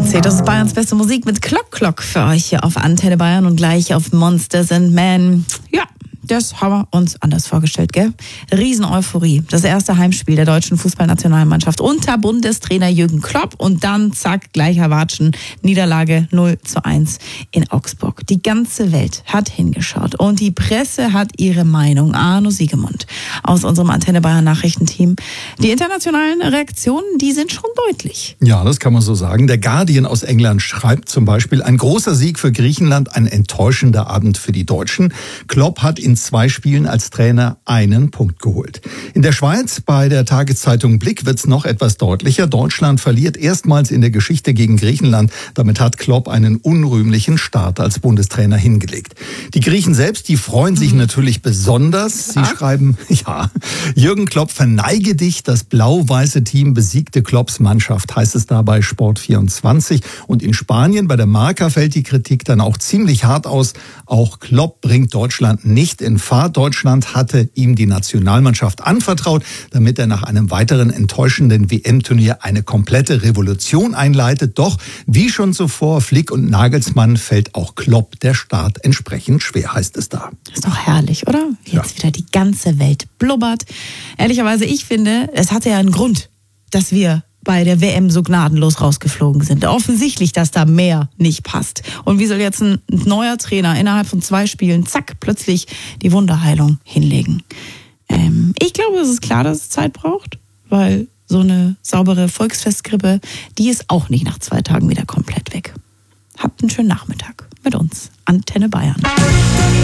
20. Das ist Bayerns beste Musik mit Klock für euch hier auf Antenne Bayern und gleich auf Monsters and Men. Ja, das haben wir uns anders vorgestellt, gell? Riesen-Euphorie. Das erste Heimspiel der deutschen Fußballnationalmannschaft unter Bundestrainer Jürgen Klopp und dann zack, gleicher Watschen, Niederlage 0:1 in Augsburg. Die ganze Welt hat hingeschaut und die Presse hat ihre Meinung. Arno Siegemund aus unserem Antenne Bayern Nachrichtenteam. Die internationalen Reaktionen, die sind schon deutlich. Ja, das kann man so sagen. Der Guardian aus England schreibt zum Beispiel: Ein großer Sieg für Griechenland, ein enttäuschender Abend für die Deutschen. Klopp hat in 2 Spielen als Trainer einen Punkt geholt. In der Schweiz bei der Tageszeitung Blick wird's noch etwas deutlicher. Deutschland verliert erstmals in der Geschichte gegen Griechenland. Damit hat Klopp einen unrühmlichen Start als Bundestrainer hingelegt. Die Griechen selbst, die freuen sich natürlich besonders. Sie schreiben, ja, Jürgen Klopp, verneige dich. Das blau-weiße Team besiegte Klopps Mannschaft, heißt es da bei Sport24. Und in Spanien bei der Marca fällt die Kritik dann auch ziemlich hart aus. Auch Klopp bringt Deutschland nicht in Fahrt. Deutschland hatte ihm die Nationalmannschaft anvertraut, damit er nach einem weiteren enttäuschenden WM-Turnier eine komplette Revolution einleitet. Doch, wie schon zuvor, Flick und Nagelsmann, fällt auch Klopp der Start entsprechend schwer, heißt es da. Ist doch herrlich, oder? Jetzt wieder die ganze Welt blubbert. Ehrlicherweise, ich finde, es hatte ja einen Grund, dass wir bei der WM so gnadenlos rausgeflogen sind. Offensichtlich, dass da mehr nicht passt. Und wie soll jetzt ein neuer Trainer innerhalb von 2 Spielen, zack, plötzlich die Wunderheilung hinlegen? Ich glaube, es ist klar, dass es Zeit braucht, weil so eine saubere Volksfestgrippe, die ist auch nicht nach 2 Tagen wieder komplett weg. Habt einen schönen Nachmittag mit uns. Antenne Bayern.